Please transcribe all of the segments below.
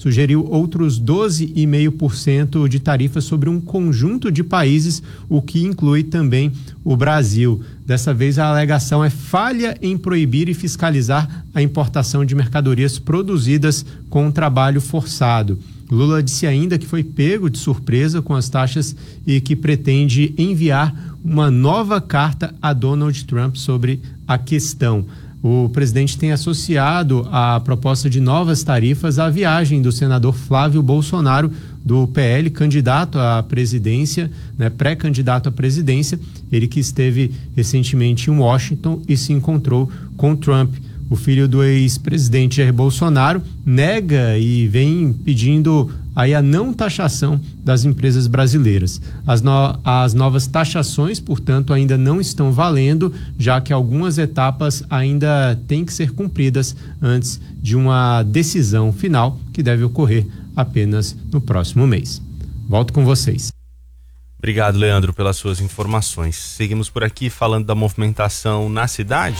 sugeriu outros 12,5% de tarifas sobre um conjunto de países, o que inclui também o Brasil. Dessa vez, a alegação é falha em proibir e fiscalizar a importação de mercadorias produzidas com trabalho forçado. Lula disse ainda que foi pego de surpresa com as taxas e que pretende enviar uma nova carta a Donald Trump sobre a questão. O presidente tem associado a proposta de novas tarifas à viagem do senador Flávio Bolsonaro, do PL, candidato à presidência, pré-candidato à presidência, ele que esteve recentemente em Washington e se encontrou com Trump. O filho do ex-presidente Jair Bolsonaro nega e vem pedindo aí a não taxação das empresas brasileiras. As novas taxações, portanto, ainda não estão valendo, já que algumas etapas ainda têm que ser cumpridas antes de uma decisão final que deve ocorrer apenas no próximo mês. Volto com vocês. Obrigado, Leandro, pelas suas informações. Seguimos por aqui falando da movimentação na cidade.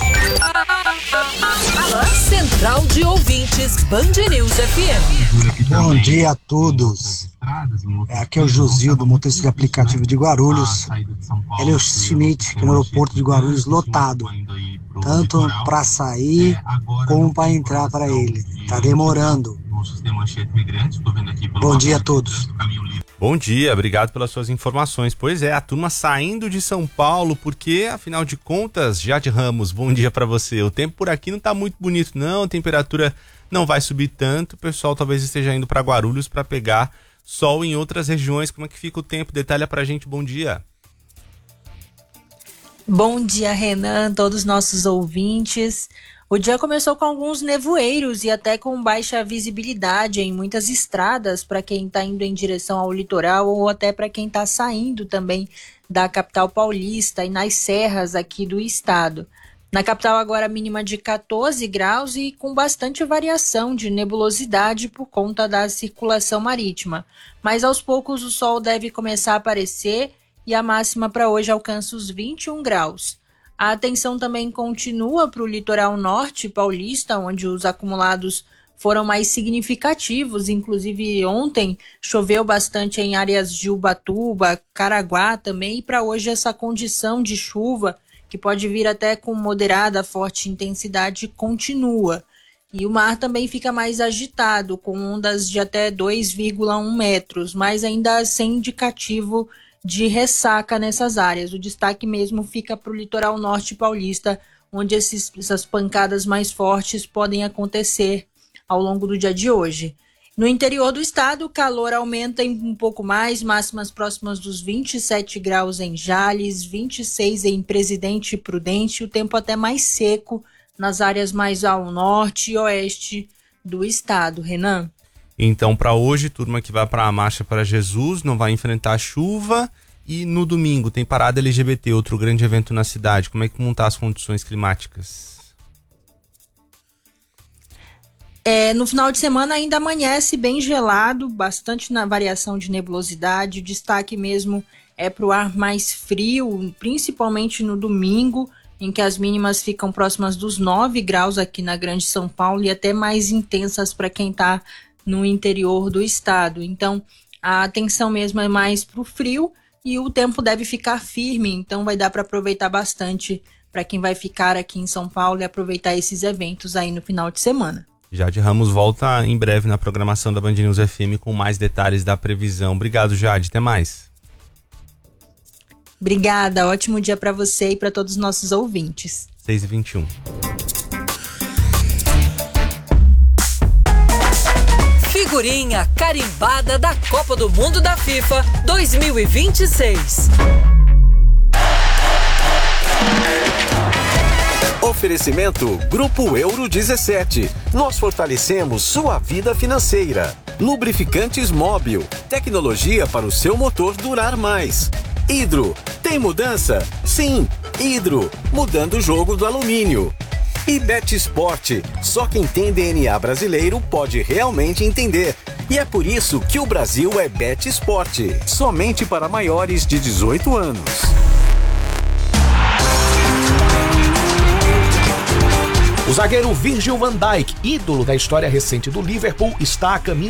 Central de Ouvintes, Band News FM. Bom dia a todos. Aqui é o Josildo, motorista de aplicativo de Guarulhos. Ele é o Schmidt, que é no aeroporto de Guarulhos lotado, tanto para sair como para entrar para ele. Tá demorando. Bom dia a todos. Bom dia, obrigado pelas suas informações. Pois é, a turma saindo de São Paulo, porque, afinal de contas, Jade Ramos, bom dia para você. O tempo por aqui não tá muito bonito não, a temperatura não vai subir tanto, o pessoal talvez esteja indo para Guarulhos para pegar sol em outras regiões. Como é que fica o tempo? Detalha pra gente, bom dia. Bom dia, Renan, todos os nossos ouvintes. O dia começou com alguns nevoeiros e até com baixa visibilidade em muitas estradas para quem está indo em direção ao litoral ou até para quem está saindo também da capital paulista e nas serras aqui do estado. Na capital agora mínima de 14 graus e com bastante variação de nebulosidade por conta da circulação marítima. Mas aos poucos o sol deve começar a aparecer e a máxima para hoje alcança os 21 graus. A atenção também continua para o litoral norte paulista, onde os acumulados foram mais significativos. Inclusive, ontem choveu bastante em áreas de Ubatuba, Caraguá também. E para hoje, essa condição de chuva, que pode vir até com moderada, forte intensidade, continua. E o mar também fica mais agitado, com ondas de até 2,1 metros, mas ainda sem indicativo de ressaca nessas áreas. O destaque mesmo fica para o litoral norte paulista, onde essas pancadas mais fortes podem acontecer ao longo do dia de hoje. No interior do estado, o calor aumenta um pouco mais, máximas próximas dos 27 graus em Jales, 26 em Presidente Prudente, o tempo até mais seco nas áreas mais ao norte e oeste do estado. Renan? Então, para hoje, turma que vai para a Marcha para Jesus não vai enfrentar chuva. E no domingo tem parada LGBT, outro grande evento na cidade. Como é que vão estar as condições climáticas? No final de semana ainda amanhece bem gelado, bastante na variação de nebulosidade. O destaque mesmo é para o ar mais frio, principalmente no domingo, em que as mínimas ficam próximas dos 9 graus aqui na Grande São Paulo e até mais intensas para quem está no interior do estado. Então, a atenção mesmo é mais para o frio e o tempo deve ficar firme, então vai dar para aproveitar bastante para quem vai ficar aqui em São Paulo e aproveitar esses eventos aí no final de semana. Jade Ramos volta em breve na programação da Band News FM com mais detalhes da previsão. Obrigado, Jade. Até mais. Obrigada. Ótimo dia para você e para todos os nossos ouvintes. 6h21. Figurinha carimbada da Copa do Mundo da FIFA 2026. Oferecimento Grupo Euro 17. Nós fortalecemos sua vida financeira. Lubrificantes Móbil. Tecnologia para o seu motor durar mais. Hidro. Tem mudança? Sim. Hidro. Mudando o jogo do alumínio. E Betsport. Só quem tem DNA brasileiro pode realmente entender. E é por isso que o Brasil é Betsport. Somente para maiores de 18 anos. O zagueiro Virgil van Dijk, ídolo da história recente do Liverpool, está a caminho